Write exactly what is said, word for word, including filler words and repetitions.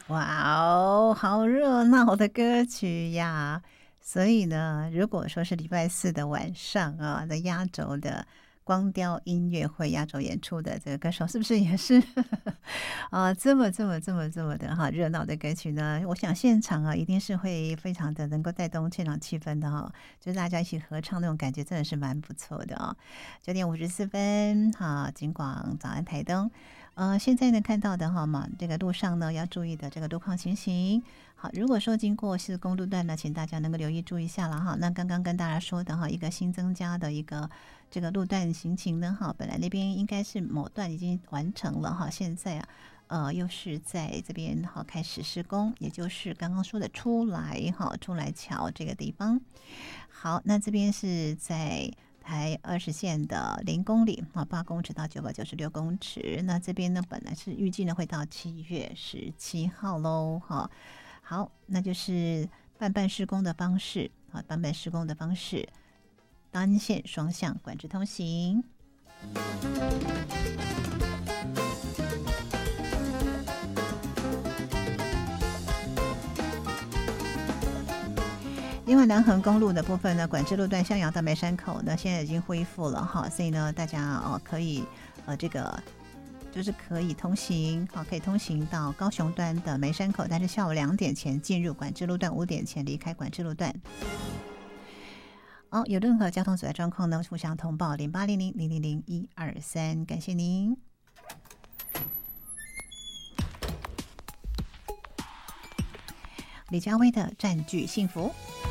哇哦，好热闹的歌曲呀！所以呢，如果说是礼拜四的晚上啊的压轴的光雕音乐会压轴演出的这个歌手，是不是也是啊这么这么这么这么的哈热闹的歌曲呢？我想现场啊一定是会非常的能够带动现场气氛的哈，就是大家一起合唱那种感觉真的是蛮不错的啊。九点五十四分，哈，金广早安台灯。呃，现在呢看到的哈嘛，这个路上呢要注意的这个路况情形。好，如果说经过是公路段呢，请大家能够留意注意一下了哈。那刚刚跟大家说的哈，一个新增加的一个这个路段行情呢，哈，本来那边应该是某段已经完成了哈，现在啊，呃，又是在这边哈开始施工，也就是刚刚说的出来哈，出来桥这个地方。好，那这边是在台二十线的零公里啊，八公尺到九百九十六公尺。那这边呢，本来是预计呢会到七月十七号喽，哈。好，那就是半半施工的方式啊，半半施工的方式，单线双向管制通行。另外，南横公路的部分呢，管制路段向阳到梅山口呢，现在已经恢复了哈，所以呢，大家哦可以呃这个就是可以通行，好，可以通行到高雄端的梅山口，但是下午两点前进入管制路段，五点前离开管制路段。好，有任何交通阻碍状况呢，互相通报零八零零零零零一二三，感谢您。李佳薇的《占据幸福》。